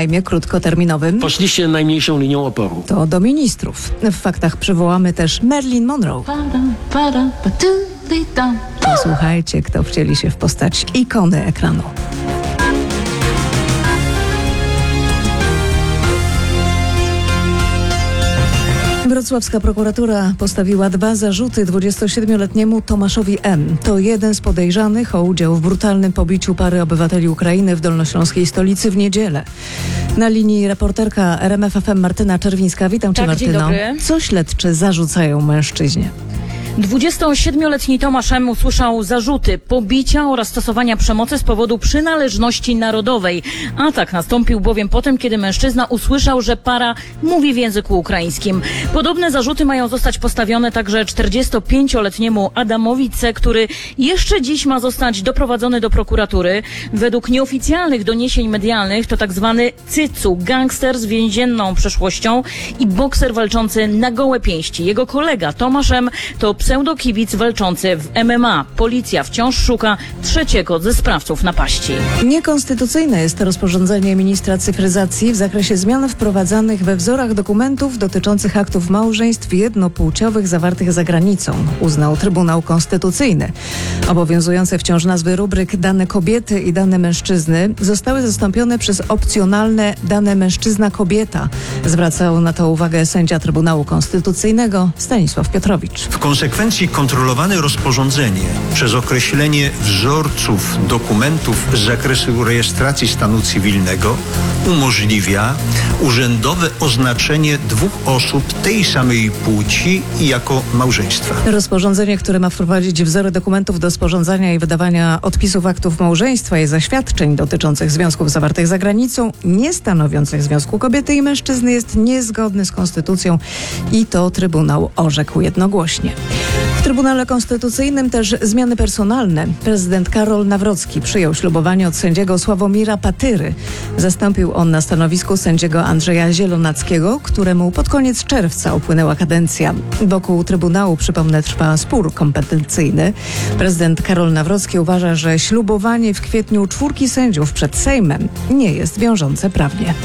najmie krótkoterminowym? Poszliście najmniejszą linią oporu. To do ministrów. W faktach przywołamy też Marilyn Monroe. Posłuchajcie, kto wcieli się w postać ikony ekranu. Wrocławska prokuratura postawiła 2 zarzuty 27-letniemu Tomaszowi M. To jeden z podejrzanych o udział w brutalnym pobiciu pary obywateli Ukrainy w dolnośląskiej stolicy w niedzielę. Na linii reporterka RMF FM Martyna Czerwińska. Witam cię, Martyno. Dzień dobry. Co śledczy zarzucają mężczyźnie? 27-letni Tomasz M. usłyszał zarzuty pobicia oraz stosowania przemocy z powodu przynależności narodowej. Atak nastąpił bowiem po tym, kiedy mężczyzna usłyszał, że para mówi w języku ukraińskim. Podobne zarzuty mają zostać postawione także 45-letniemu Adamowi C., który jeszcze dziś ma zostać doprowadzony do prokuratury. Według nieoficjalnych doniesień medialnych to tak zwany cycu, gangster z więzienną przeszłością i bokser walczący na gołe pięści. Jego kolega Tomasz M. to pseudokibic walczący w MMA. Policja wciąż szuka trzeciego ze sprawców napaści. Niekonstytucyjne jest rozporządzenie ministra cyfryzacji w zakresie zmian wprowadzanych we wzorach dokumentów dotyczących aktów małżeństw jednopłciowych zawartych za granicą, uznał Trybunał Konstytucyjny. Obowiązujące wciąż nazwy rubryk dane kobiety i dane mężczyzny zostały zastąpione przez opcjonalne dane mężczyzna-kobieta. Zwracał na to uwagę sędzia Trybunału Konstytucyjnego Stanisław Piotrowicz. W konsekwencji kontrolowane rozporządzenie przez określenie wzorców dokumentów z zakresu rejestracji stanu cywilnego umożliwia urzędowe oznaczenie 2 osób tej samej płci jako małżeństwa. Rozporządzenie, które ma wprowadzić wzory dokumentów do sporządzania i wydawania odpisów aktów małżeństwa i zaświadczeń dotyczących związków zawartych za granicą, nie stanowiących związku kobiety i mężczyzny, jest niezgodny z konstytucją i to Trybunał orzekł jednogłośnie. W Trybunale Konstytucyjnym też zmiany personalne. Prezydent Karol Nawrocki przyjął ślubowanie od sędziego Sławomira Patyry. Zastąpił on na stanowisku sędziego Andrzeja Zielonackiego, któremu pod koniec czerwca upłynęła kadencja. Wokół Trybunału, przypomnę, trwa spór kompetencyjny. Prezydent Karol Nawrocki uważa, że ślubowanie w kwietniu 4 sędziów przed Sejmem nie jest wiążące prawnie.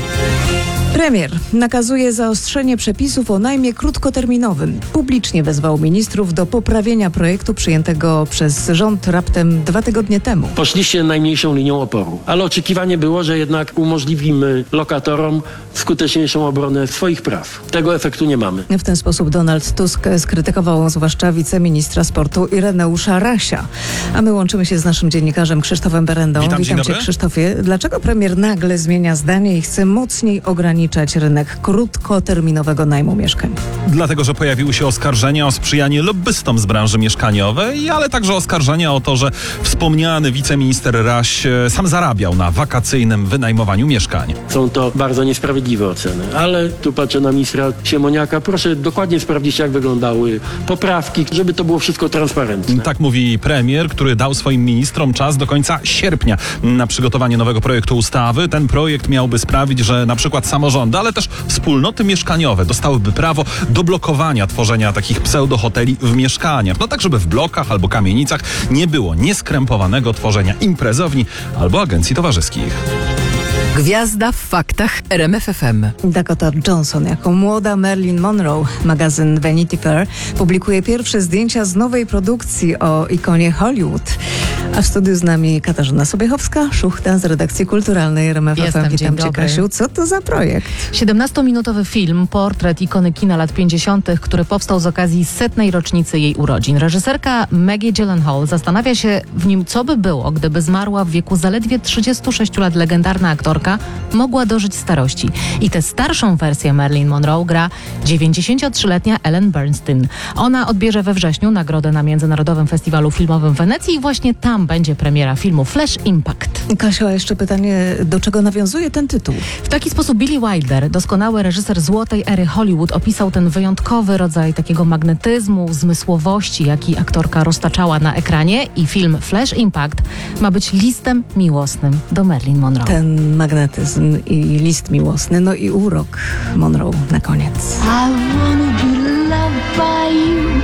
Premier nakazuje zaostrzenie przepisów o najmie krótkoterminowym. Publicznie wezwał ministrów do poprawienia projektu przyjętego przez rząd raptem 2 tygodnie temu. Poszliście najmniejszą linią oporu, ale oczekiwanie było, że jednak umożliwimy lokatorom skuteczniejszą obronę swoich praw. Tego efektu nie mamy. W ten sposób Donald Tusk skrytykował zwłaszcza wiceministra sportu Ireneusza Rasia. A my łączymy się z naszym dziennikarzem Krzysztofem Berendą. Witam cię, Krzysztofie. Dlaczego premier nagle zmienia zdanie i chce mocniej ograniczać rynek krótkoterminowego najmu mieszkań? Dlatego, że pojawiły się oskarżenia o sprzyjanie lobbystom z branży mieszkaniowej, ale także oskarżenia o to, że wspomniany wiceminister Raś sam zarabiał na wakacyjnym wynajmowaniu mieszkań. Są to bardzo niesprawiedliwe oceny, ale tu patrzę na ministra Siemoniaka. Proszę dokładnie sprawdzić, jak wyglądały poprawki, żeby to było wszystko transparentne. Tak mówi premier, który dał swoim ministrom czas do końca sierpnia na przygotowanie nowego projektu ustawy. Ten projekt miałby sprawić, że na przykład samorządy, ale też wspólnoty mieszkaniowe dostałyby prawo do blokowania tworzenia takich pseudohoteli w mieszkaniach. No tak, żeby w blokach albo kamienicach nie było nieskrępowanego tworzenia imprezowni albo agencji towarzyskich. Gwiazda w faktach RMF FM. Dakota Johnson jako młoda Marilyn Monroe. Magazyn Vanity Fair publikuje pierwsze zdjęcia z nowej produkcji o ikonie Hollywood. A w studiu z nami Katarzyna Sobiechowska-Szuchta z redakcji kulturalnej RMF FM. Witam cię, Kasiu. Co to za projekt? 17-minutowy film, portret ikony kina lat 50., który powstał z okazji 100. rocznicy jej urodzin. Reżyserka Maggie Gyllenhaal zastanawia się w nim, co by było, gdyby zmarła w wieku zaledwie 36 lat legendarna aktorka mogła dożyć starości. I tę starszą wersję Marilyn Monroe gra 93-letnia Ellen Bernstein. Ona odbierze we wrześniu nagrodę na Międzynarodowym Festiwalu Filmowym w Wenecji i właśnie tam będzie premiera filmu Flash Impact. Kasiu, a jeszcze pytanie, do czego nawiązuje ten tytuł? W taki sposób Billy Wilder, doskonały reżyser złotej ery Hollywood, opisał ten wyjątkowy rodzaj takiego magnetyzmu, zmysłowości, jaki aktorka roztaczała na ekranie, i film Flash Impact ma być listem miłosnym do Marilyn Monroe. Ten magnetyzm i list miłosny, no i urok Monroe na koniec. I wanna be loved by you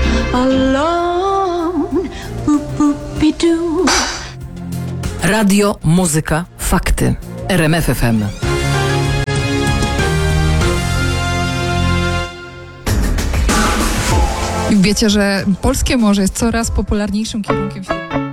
alone. Boop-boop-be-doo. Radio, muzyka, fakty. RMF FM. Wiecie, że polskie morze jest coraz popularniejszym kierunkiem.